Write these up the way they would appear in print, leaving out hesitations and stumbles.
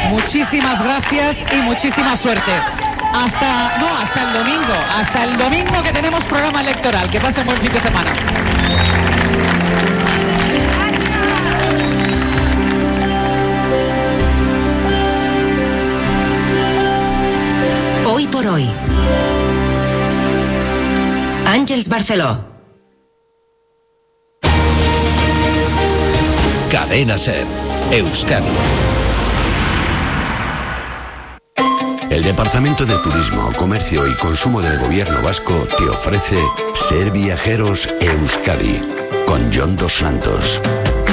muchísimas gracias y muchísima suerte. Hasta el domingo que tenemos programa electoral. Que pasen buen fin de semana. Hoy por hoy. Àngels Barceló. Cadena SER, Euskadi. El Departamento de Turismo, Comercio y Consumo del Gobierno Vasco te ofrece Ser Viajeros Euskadi con Jon Dos Santos.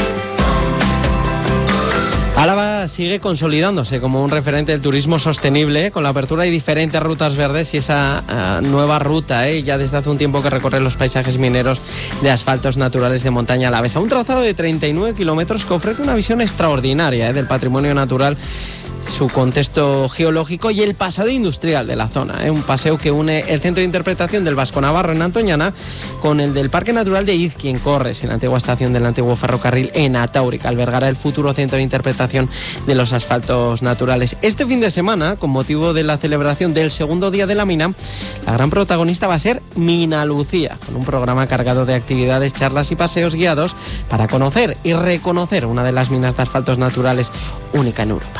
Álava sigue consolidándose como un referente del turismo sostenible, con la apertura de diferentes rutas verdes y esa nueva ruta, ya desde hace un tiempo que recorre los paisajes mineros de asfaltos naturales de montaña alavesa. Un trazado de 39 kilómetros que ofrece una visión extraordinaria del patrimonio natural, su contexto geológico y el pasado industrial de la zona. Un paseo que une el centro de interpretación del Vasco Navarro en Antoñana con el del Parque Natural de Izqui en Corres, en la antigua estación del antiguo ferrocarril en Atáuric. Albergará el futuro centro de interpretación de los asfaltos naturales. Este fin de semana, con motivo de la celebración del segundo día de la mina, la gran protagonista va a ser Mina Lucía, con un programa cargado de actividades, charlas y paseos guiados para conocer y reconocer una de las minas de asfaltos naturales única en Europa.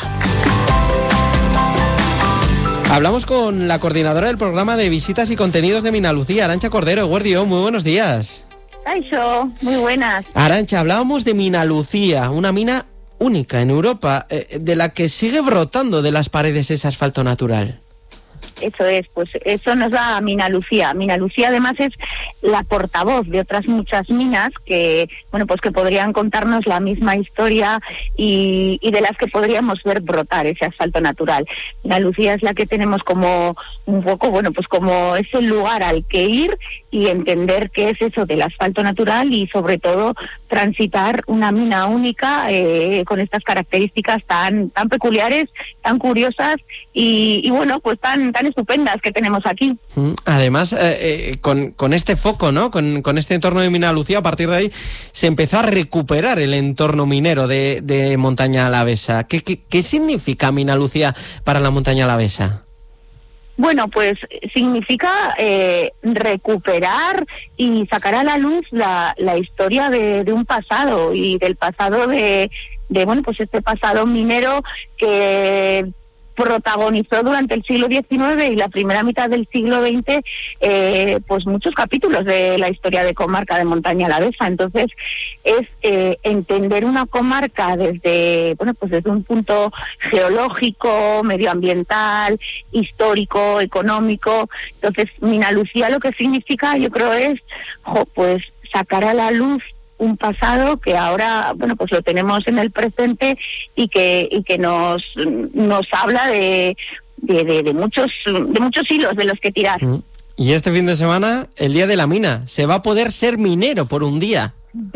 Hablamos con la coordinadora del programa de visitas y contenidos de Mina Lucía, Arantxa Cordero. Eguerdio, muy buenos días. Kaixo, muy buenas. Arantxa, hablábamos de Mina Lucía, una mina única en Europa, de la que sigue brotando de las paredes ese asfalto natural. Eso es, pues eso nos da Mina Lucía. Mina Lucía además es la portavoz de otras muchas minas que, bueno, pues que podrían contarnos la misma historia y de las que podríamos ver brotar ese asfalto natural. Mina Lucía es la que tenemos como un poco, bueno, pues como ese lugar al que ir y entender qué es eso del asfalto natural y sobre todo transitar una mina única con estas características tan peculiares, tan curiosas y bueno, pues tan estupendas que tenemos aquí. Además, con este foco, ¿no? Con este entorno de Mina Lucía, a partir de ahí se empezó a recuperar el entorno minero de montaña alavesa. ¿Qué significa Mina Lucía para la montaña alavesa? Bueno, pues significa recuperar y sacar a la luz la historia de un pasado y del pasado de bueno, pues este pasado minero que protagonizó durante el siglo XIX y la primera mitad del siglo XX pues muchos capítulos de la historia de comarca de montaña alavesa. Entonces es entender una comarca desde un punto geológico, medioambiental, histórico, económico. Entonces Mina Lucía lo que significa, yo creo, es pues sacar a la luz un pasado que ahora, bueno, pues lo tenemos en el presente y que nos habla de muchos hilos de los que tirar. Y este fin de semana, el día de la mina, se va a poder ser minero por un día.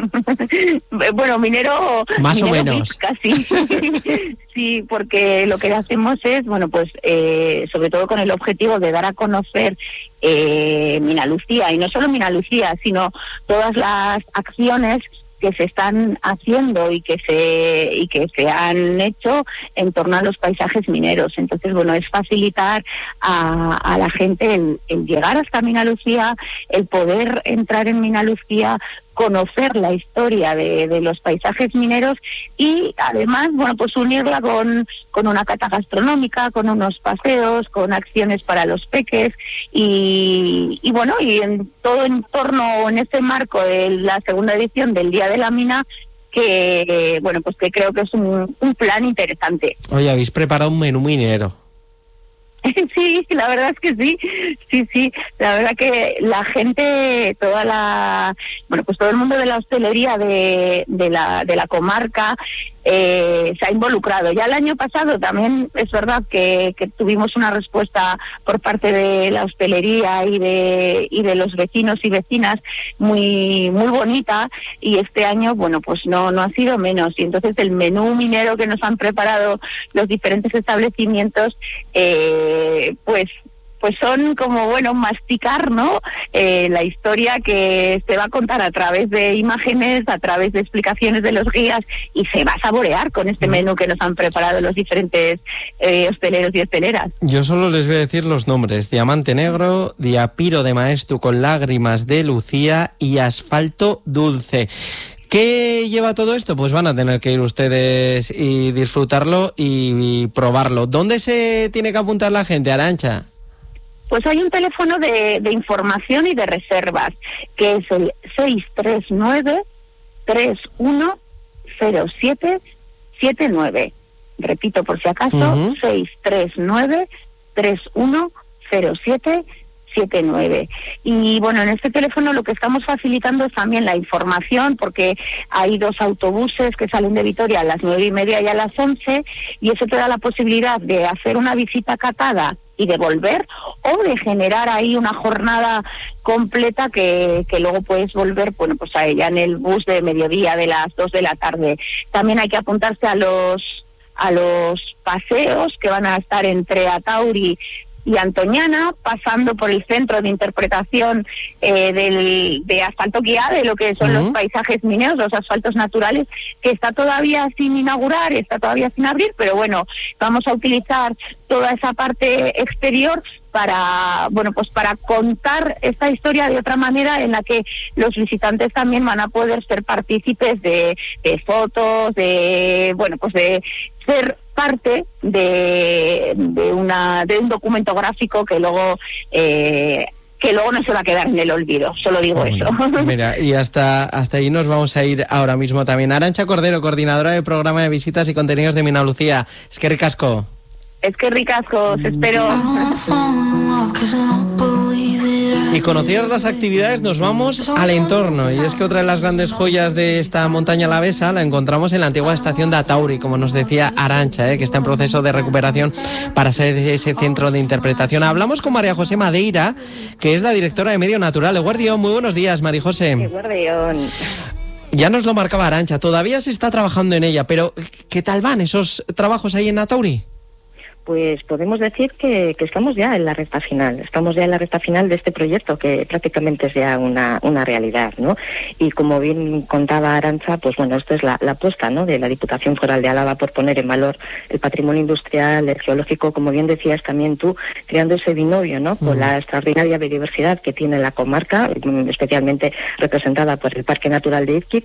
Bueno, minero más o menos casi. Sí, porque lo que hacemos es, bueno, pues sobre todo con el objetivo de dar a conocer Mina Lucía, y no solo Mina Lucía, sino todas las acciones que se están haciendo y que se han hecho en torno a los paisajes mineros. Entonces, bueno, es facilitar a la gente el llegar hasta Mina Lucía, el poder entrar en Mina Lucía, conocer la historia de los paisajes mineros y además, bueno, pues unirla con una cata gastronómica, con unos paseos, con acciones para los peques y bueno, y en todo en torno, en este marco de la segunda edición del Día de la Mina, que bueno, pues que creo que es un plan interesante. Oye, habéis preparado un menú minero. Sí, la verdad es que sí, la verdad que la gente, todo el mundo de la hostelería de la comarca se ha involucrado. Ya el año pasado también es verdad que tuvimos una respuesta por parte de la hostelería y de los vecinos y vecinas muy muy bonita, y este año, bueno, pues no ha sido menos, y entonces el menú minero que nos han preparado los diferentes establecimientos pues pues son como, bueno, masticar, ¿no? La historia que se va a contar a través de imágenes, a través de explicaciones de los guías, y se va a saborear con este menú que nos han preparado los diferentes hosteleros y hosteleras. Yo solo les voy a decir los nombres: Diamante Negro, Diapiro de Maestu con lágrimas de Lucía y Asfalto Dulce. ¿Qué lleva todo esto? Pues van a tener que ir ustedes y disfrutarlo y probarlo. ¿Dónde se tiene que apuntar la gente, Arantxa? Pues hay un teléfono de información y de reservas, que es el 639-310779. Repito por si acaso, 639-310779. Y bueno, en este teléfono lo que estamos facilitando es también la información, porque hay 2 autobuses que salen de Vitoria a las 9:30 y a las 11, y eso te da la posibilidad de hacer una visita catada y de volver, o de generar ahí una jornada completa que luego puedes volver, bueno, pues a ella en el bus de mediodía de las 2 de la tarde. También hay que apuntarse a los paseos que van a estar entre Atauri y Antoñana, pasando por el centro de interpretación de asfalto guía, de lo que son los paisajes mineros, los asfaltos naturales, que está todavía sin inaugurar, está todavía sin abrir, pero bueno, vamos a utilizar toda esa parte exterior para, bueno, pues para contar esta historia de otra manera, en la que los visitantes también van a poder ser partícipes de fotos, de, bueno, pues de ser parte de un documento gráfico que luego no se va a quedar en el olvido, solo digo eso. Mira, y hasta ahí nos vamos a ir ahora mismo también. Arantxa Cordero, coordinadora del programa de visitas y contenidos de Minalucía. Eskerrik asko. Eskerrik asko, os espero. Y conocidas las actividades, nos vamos al entorno. Y es que otra de las grandes joyas de esta montaña alavesa la encontramos en la antigua estación de Atauri, como nos decía Arantxa, que está en proceso de recuperación para ser ese centro de interpretación. Hablamos con María José Madeira, que es la directora de Medio Natural. Eguardión, muy buenos días, María José. Eguardión. Ya nos lo marcaba Arantxa, todavía se está trabajando en ella, pero ¿qué tal van esos trabajos ahí en Atauri? Pues podemos decir que estamos ya en la recta final. Estamos ya en la recta final de este proyecto, que prácticamente es ya una realidad, ¿no? Y como bien contaba Arantxa, pues bueno, esto es la apuesta, ¿no?, de la Diputación Foral de Álava por poner en valor el patrimonio industrial, el geológico, como bien decías también tú, creando ese binomio, ¿no?, con la extraordinaria biodiversidad que tiene la comarca, especialmente representada por el Parque Natural de Izquiz.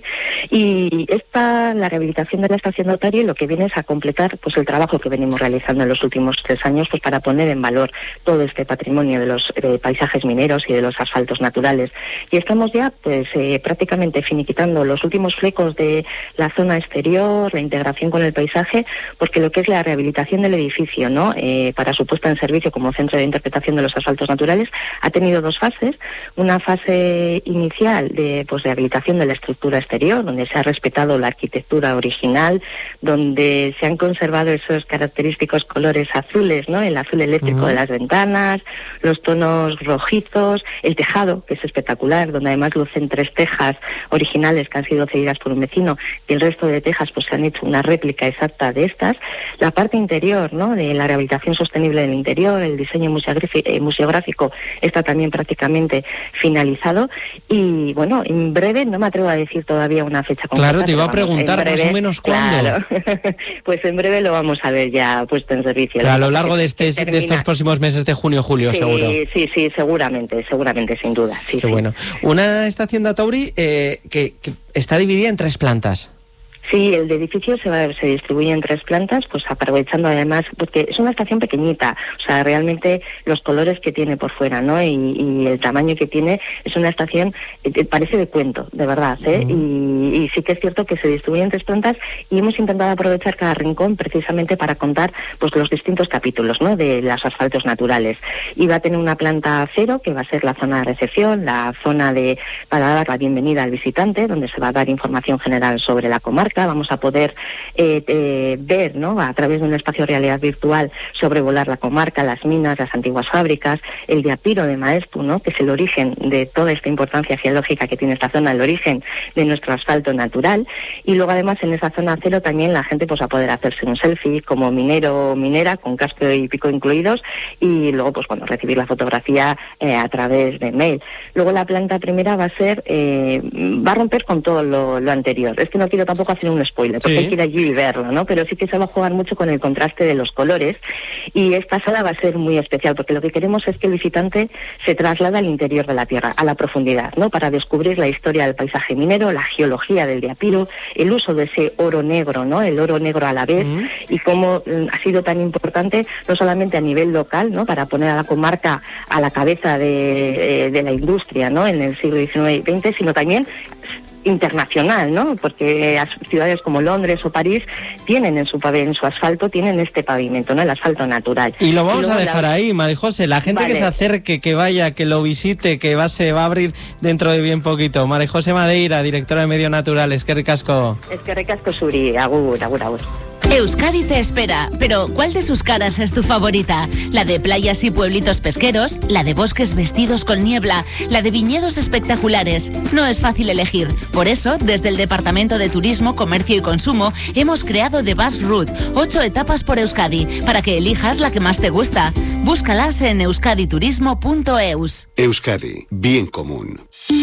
Y la rehabilitación de la estación de Atauri lo que viene es a completar pues el trabajo que venimos realizando en los últimos 3 años, pues para poner en valor todo este patrimonio de los paisajes mineros y de los asfaltos naturales. Y estamos ya pues prácticamente finiquitando los últimos flecos de la zona exterior, la integración con el paisaje, porque lo que es la rehabilitación del edificio, ¿no?, para su puesta en servicio como centro de interpretación de los asfaltos naturales, ha tenido 2 fases. Una fase inicial de rehabilitación de la estructura exterior, donde se ha respetado la arquitectura original, donde se han conservado esos característicos colores azules, ¿no?, el azul eléctrico de las ventanas, los tonos rojizos, el tejado, que es espectacular, donde además lucen 3 tejas originales que han sido cedidas por un vecino, y el resto de tejas pues se han hecho una réplica exacta de estas. La parte interior, ¿no?, de la rehabilitación sostenible del interior, el diseño museográfico está también prácticamente finalizado, y bueno, en breve, no me atrevo a decir todavía una fecha concreta. Claro, te iba a preguntar más o menos cuándo. Claro, pues en breve lo vamos a ver ya puesto en servicio. Pero a lo largo de estos próximos meses de junio, julio, sí, seguro. Sí, seguramente, sin duda. Sí, qué bueno. Una estación de Atauri que está dividida en 3 plantas. Sí, el edificio se distribuye en 3 plantas, pues aprovechando además, porque es una estación pequeñita, o sea, realmente los colores que tiene por fuera, ¿no?, y el tamaño que tiene, es una estación, parece de cuento, de verdad, y sí que es cierto que se distribuye en 3 plantas, y hemos intentado aprovechar cada rincón precisamente para contar pues los distintos capítulos, ¿no?, de los asfaltos naturales. Y va a tener una planta 0, que va a ser la zona de recepción, la zona para dar la bienvenida al visitante, donde se va a dar información general sobre la comarca, vista, vamos a poder ver, ¿no?, a través de un espacio de realidad virtual, sobrevolar la comarca, las minas, las antiguas fábricas, el Diapiro de Maeztu, ¿no?, que es el origen de toda esta importancia geológica que tiene esta zona, el origen de nuestro asfalto natural. Y luego además en esa zona cero también la gente pues va a poder hacerse un selfie como minero o minera, con casco y pico incluidos, y luego pues bueno, recibir la fotografía a través de mail. Luego la planta primera va a romper con todo lo anterior. Es que no quiero tampoco hacer un spoiler, porque hay que ir allí y verlo, ¿no? Pero sí que se va a jugar mucho con el contraste de los colores, y esta sala va a ser muy especial, porque lo que queremos es que el visitante se traslade al interior de la tierra, a la profundidad, ¿no?, para descubrir la historia del paisaje minero, la geología del Diapiro, el uso de ese oro negro, ¿no?, el oro negro a la vez, y cómo ha sido tan importante, no solamente a nivel local, ¿no?, para poner a la comarca a la cabeza de la industria, ¿no?, en el siglo XIX y XX, sino también internacional, ¿no?, porque ciudades como Londres o París tienen en su asfalto, tienen este pavimento, ¿no?, el asfalto natural. Y lo vamos a dejar ahí, María José, la gente que se acerque, que vaya, que lo visite, que se va a abrir dentro de bien poquito. María José Madeira, directora de Medio Natural, es que ricasco. Es que ricasco, Suri, agur. Euskadi te espera, pero ¿cuál de sus caras es tu favorita? ¿La de playas y pueblitos pesqueros? ¿La de bosques vestidos con niebla? ¿La de viñedos espectaculares? No es fácil elegir. Por eso, desde el Departamento de Turismo, Comercio y Consumo, hemos creado The Bus Route, 8 etapas por Euskadi, para que elijas la que más te gusta. Búscalas en euskaditurismo.eus. Euskadi, bien común.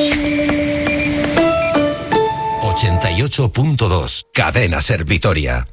88.2, Cadena Ser Vitoria.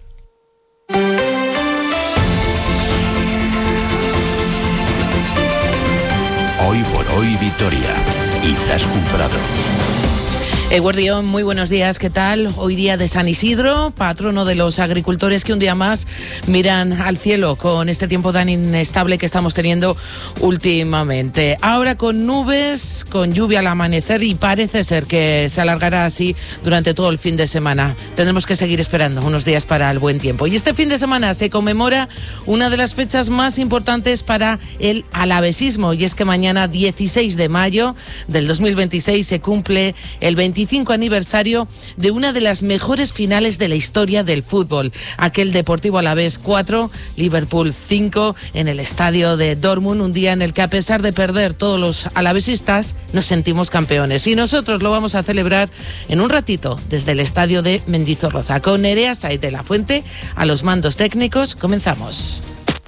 Hoy por hoy Vitoria, Izaskun Prado. Eguerdión, muy buenos días, ¿qué tal? Hoy día de San Isidro, patrono de los agricultores que un día más miran al cielo con este tiempo tan inestable que estamos teniendo últimamente. Ahora con nubes, con lluvia al amanecer, y parece ser que se alargará así durante todo el fin de semana. Tendremos que seguir esperando unos días para el buen tiempo. Y este fin de semana se conmemora una de las fechas más importantes para el alavesismo, y es que mañana, 16 de mayo del 2026, se cumple el 25 aniversario de una de las mejores finales de la historia del fútbol, aquel Deportivo Alavés 4, Liverpool 5, en el estadio de Dortmund, un día en el que, a pesar de perder, todos los alavesistas nos sentimos campeones, y nosotros lo vamos a celebrar en un ratito desde el estadio de Mendizorroza, con Nerea Saiz de la Fuente a los mandos técnicos. Comenzamos.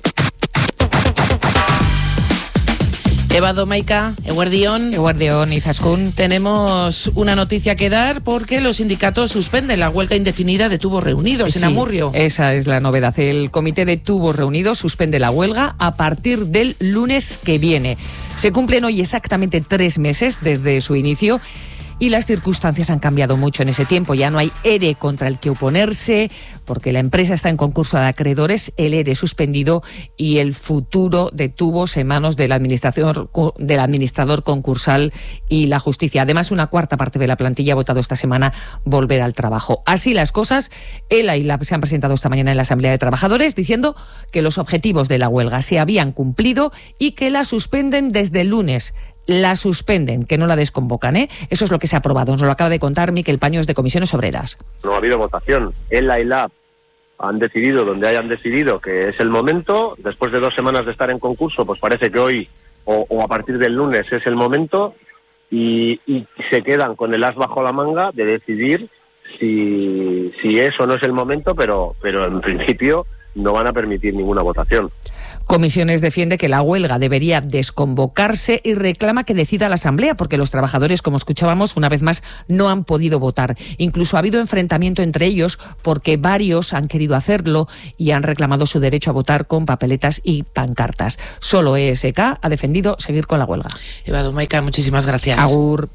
Eva Domaica, Eguerdión, Izaskun. Tenemos una noticia que dar, porque los sindicatos suspenden la huelga indefinida de tubos reunidos en Amurrio. Esa es la novedad. El comité de tubos reunidos suspende la huelga a partir del lunes que viene. Se cumplen hoy exactamente 3 meses desde su inicio, y las circunstancias han cambiado mucho en ese tiempo. Ya no hay ERE contra el que oponerse, porque la empresa está en concurso de acreedores, el ERE suspendido y el futuro de tubos en manos del administrador concursal y la justicia. Además, una cuarta parte de la plantilla ha votado esta semana volver al trabajo. Así las cosas, ELA y LAB se han presentado esta mañana en la Asamblea de Trabajadores diciendo que los objetivos de la huelga se habían cumplido y que la suspenden desde el lunes. La suspenden, que no la desconvocan, ¿eh? Eso es lo que se ha aprobado. Nos lo acaba de contar Miquel Paños, de Comisiones Obreras. No ha habido votación. ELA y LAB han decidido donde hayan decidido que es el momento. Después de 2 semanas de estar en concurso, pues parece que hoy o a partir del lunes es el momento, y se quedan con el as bajo la manga de decidir si eso no es el momento, pero en principio no van a permitir ninguna votación. Comisiones defiende que la huelga debería desconvocarse y reclama que decida la Asamblea, porque los trabajadores, como escuchábamos, una vez más no han podido votar. Incluso ha habido enfrentamiento entre ellos, porque varios han querido hacerlo y han reclamado su derecho a votar con papeletas y pancartas. Solo ESK ha defendido seguir con la huelga. Eva Domaica, muchísimas gracias. Agur.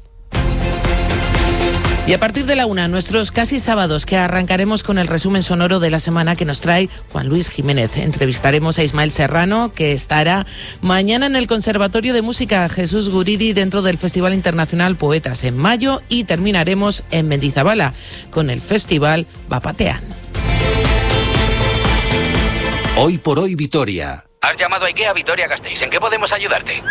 Y a partir de la 1, nuestros casi sábados, que arrancaremos con el resumen sonoro de la semana que nos trae Juan Luis Jiménez. Entrevistaremos a Ismael Serrano, que estará mañana en el Conservatorio de Música Jesús Guridi dentro del Festival Internacional Poetas en mayo, y terminaremos en Mendizabala con el Festival Bapatean. Hoy por hoy Vitoria. Has llamado a IKEA Vitoria-Gasteiz. ¿En qué podemos ayudarte?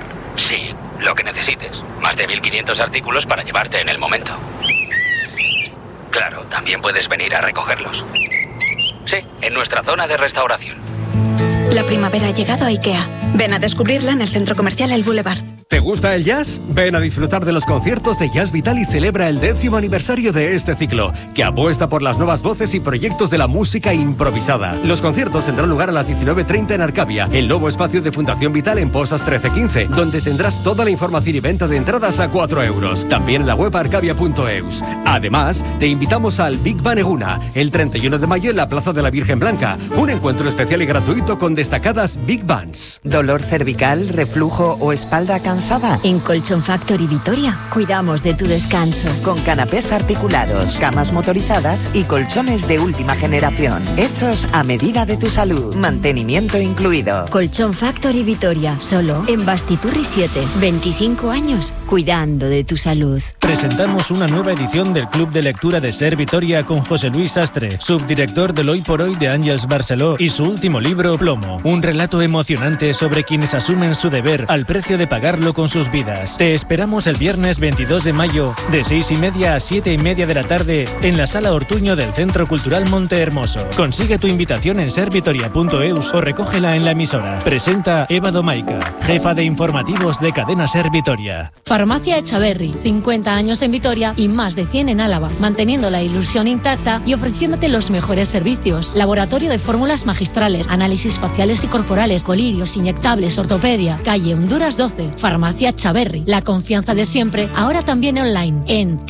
Sí, lo que necesites. Más de 1.500 artículos para llevarte en el momento. Claro, también puedes venir a recogerlos. Sí, en nuestra zona de restauración. La primavera ha llegado a IKEA. Ven a descubrirla en el centro comercial El Boulevard. ¿Te gusta el jazz? Ven a disfrutar de los conciertos de Jazz Vital y celebra el 10º aniversario de este ciclo, que apuesta por las nuevas voces y proyectos de la música improvisada. Los conciertos tendrán lugar a las 19:30 en Arcavia, el nuevo espacio de Fundación Vital en Posas 1315, donde tendrás toda la información y venta de entradas a 4 euros. También en la web arcavia.eus. Además, te invitamos al Big Bang Eguna, el 31 de mayo en la Plaza de la Virgen Blanca, un encuentro especial y gratuito con destacadas Big Bands. ¿Dolor cervical, reflujo o espalda cansada? En Colchón Factory Vitoria cuidamos de tu descanso. Con canapés articulados, camas motorizadas y colchones de última generación. Hechos a medida de tu salud. Mantenimiento incluido. Colchón Factory Vitoria, solo en Bastiturri 7. 25 años cuidando de tu salud. Presentamos una nueva edición del Club de Lectura de Ser Vitoria con José Luis Sastre, subdirector del Hoy por Hoy de Àngels Barceló, y su último libro, Plomo. Un relato emocionante sobre quienes asumen su deber al precio de pagarlo con sus vidas. Te esperamos el viernes 22 de mayo de 6:30 a 7:30 de la tarde en la Sala Ortuño del Centro Cultural Monte Hermoso. Consigue tu invitación en servitoria.eus o recógela en la emisora. Presenta Eva Domaica, jefa de informativos de Cadena Ser Vitoria. Farmacia Echaverri, 50 años en Vitoria y más de 100 en Álava, manteniendo la ilusión intacta y ofreciéndote los mejores servicios. Laboratorio de fórmulas magistrales, análisis faciales y corporales, colirios, inyectables, ortopedia. Calle Honduras 12, Farmacia Echaverri. La confianza de siempre, ahora también online en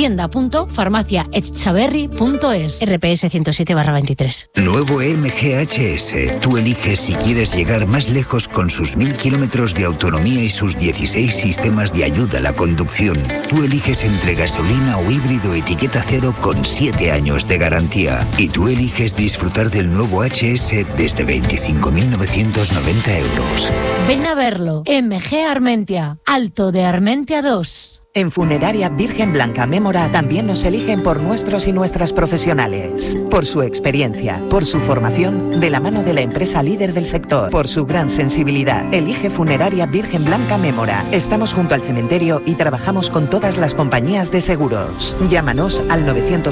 tienda.farmaciaechaverri.es. RPS 107/23. Nuevo MGHS. Tú eliges si quieres llegar más lejos con sus 1000 kilómetros de autonomía y sus 16 sistemas de ayuda a la conducción. Tú eliges entre gasolina o híbrido etiqueta cero con 7 años de garantía. Y tú eliges disfrutar del nuevo HS desde 25.990 euros. Ven a verlo. MG Armentia, Alto de Armentia 2. En Funeraria Virgen Blanca Mémora también nos eligen por nuestros y nuestras profesionales, por su experiencia, por su formación, de la mano de la empresa líder del sector, por su gran sensibilidad. Elige Funeraria Virgen Blanca Mémora. Estamos junto al cementerio y trabajamos con todas las compañías de seguros. Llámanos al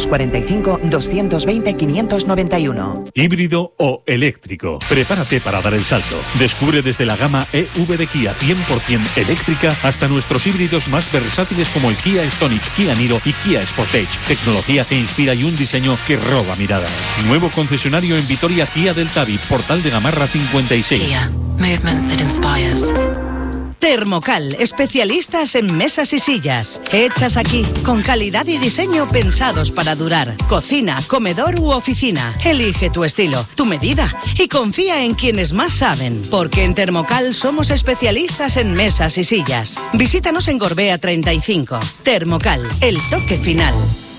945-220-591. Híbrido o eléctrico. Prepárate para dar el salto. Descubre desde la gama EV de Kia 100% eléctrica hasta nuestros híbridos más versátiles como el Kia Stonic, Kia Niro y Kia Sportage. Tecnología que inspira y un diseño que roba miradas. Nuevo concesionario en Vitoria, Kia del Tabi, Portal de Gamarra 56. Kia, movement that inspires. Termocal, especialistas en mesas y sillas. Hechas aquí, con calidad y diseño pensados para durar. Cocina, comedor u oficina. Elige tu estilo, tu medida y confía en quienes más saben. Porque en Termocal somos especialistas en mesas y sillas. Visítanos en Gorbea 35. Termocal, el toque final.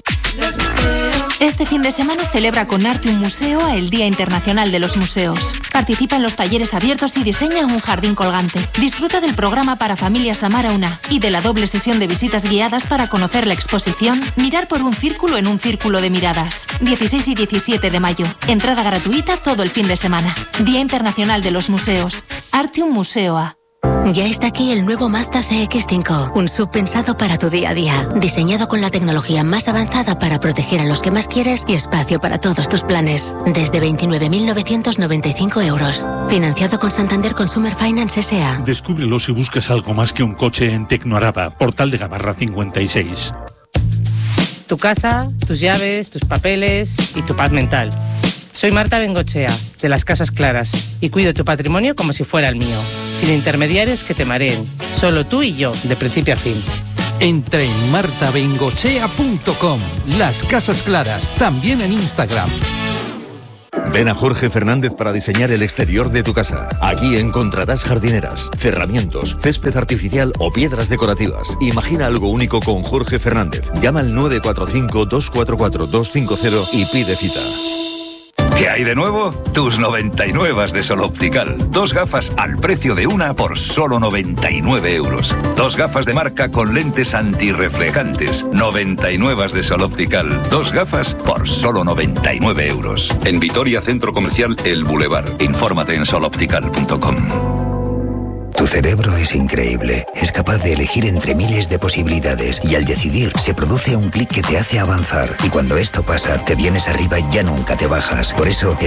Este fin de semana celebra con Arte un Museo el Día Internacional de los Museos. Participa en los talleres abiertos y diseña un jardín colgante. Disfruta del programa para familias Amara Una y de la doble sesión de visitas guiadas para conocer la exposición Mirar por un círculo en un círculo de miradas. 16 y 17 de mayo. Entrada gratuita todo el fin de semana. Día Internacional de los Museos. Arte un Museo A. Ya está aquí el nuevo Mazda CX-5, un SUV pensado para tu día a día, diseñado con la tecnología más avanzada para proteger a los que más quieres y espacio para todos tus planes. Desde 29.995 euros. Financiado con Santander Consumer Finance S.A. Descúbrelo si buscas algo más que un coche en Tecnoaraba, Portal de Gamarra 56. Tu casa, tus llaves, tus papeles y tu paz mental. Soy Marta Bengochea, de Las Casas Claras, y cuido tu patrimonio como si fuera el mío, sin intermediarios que te mareen, solo tú y yo, de principio a fin. Entra en martabengochea.com. Las Casas Claras, también en Instagram. Ven a Jorge Fernández para diseñar el exterior de tu casa. Aquí encontrarás jardineras, cerramientos, césped artificial o piedras decorativas. Imagina algo único con Jorge Fernández. Llama al 945-244-250 y pide cita. ¿Qué hay de nuevo? Tus 99 de Sol Optical. 2 gafas al precio de una por solo 99 euros. 2 gafas de marca con lentes antirreflejantes. 99 de Sol Optical. 2 gafas por solo 99 euros. En Vitoria, Centro Comercial El Boulevard. Infórmate en soloptical.com. Tu cerebro es increíble. Es capaz de elegir entre miles de posibilidades y al decidir se produce un clic que te hace avanzar. Y cuando esto pasa, te vienes arriba y ya nunca te bajas. Por eso